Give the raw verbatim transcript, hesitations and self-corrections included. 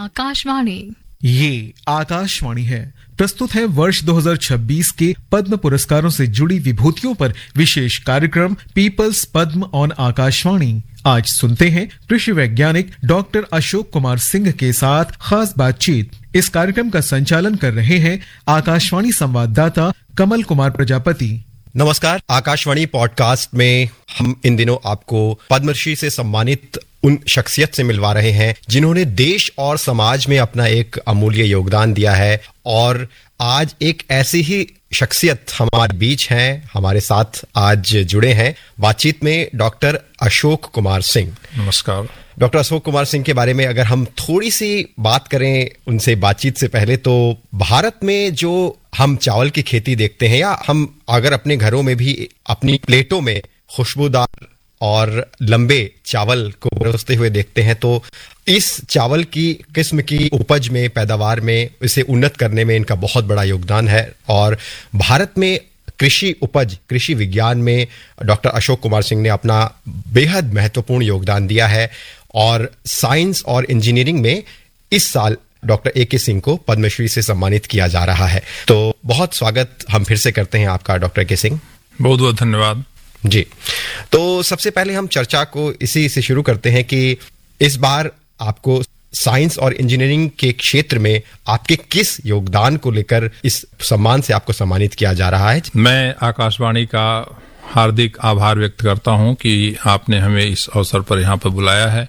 आकाशवाणी। ये आकाशवाणी है। प्रस्तुत है वर्ष दो हज़ार छब्बीस के पद्म पुरस्कारों से जुड़ी विभूतियों पर विशेष कार्यक्रम पीपल्स पद्म ऑन आकाशवाणी। आज सुनते हैं कृषि वैज्ञानिक डॉक्टर अशोक कुमार सिंह के साथ खास बातचीत। इस कार्यक्रम का संचालन कर रहे हैं आकाशवाणी संवाददाता कमल कुमार प्रजापति। नमस्कार। आकाशवाणी पॉडकास्ट में हम इन दिनों आपको पद्मश्री से सम्मानित उन शख्सियत से मिलवा रहे हैं जिन्होंने देश और समाज में अपना एक अमूल्य योगदान दिया है, और आज एक ऐसी ही शख्सियत हमारे बीच हैं, हमारे साथ आज जुड़े हैं बातचीत में डॉक्टर अशोक कुमार सिंह। नमस्कार। डॉक्टर अशोक कुमार सिंह के बारे में अगर हम थोड़ी सी बात करें उनसे बातचीत से पहले, तो भारत में जो हम चावल की खेती देखते हैं, या हम अगर अपने घरों में भी अपनी प्लेटों में खुशबूदार और लंबे चावल को परोसते हुए देखते हैं, तो इस चावल की किस्म की उपज में, पैदावार में, इसे उन्नत करने में इनका बहुत बड़ा योगदान है। और भारत में कृषि उपज, कृषि विज्ञान में डॉक्टर अशोक कुमार सिंह ने अपना बेहद महत्वपूर्ण योगदान दिया है, और साइंस और इंजीनियरिंग में इस साल डॉक्टर ए के सिंह को पद्मश्री से सम्मानित किया जा रहा है। तो बहुत स्वागत हम फिर से करते हैं आपका डॉक्टर ए के सिंह। बहुत बहुत धन्यवाद जी। तो सबसे पहले हम चर्चा को इसी से शुरू करते हैं कि इस बार आपको साइंस और इंजीनियरिंग के क्षेत्र में आपके किस योगदान को लेकर इस सम्मान से आपको सम्मानित किया जा रहा है। मैं आकाशवाणी का हार्दिक आभार व्यक्त करता हूं कि आपने हमें इस अवसर पर यहाँ पर बुलाया है,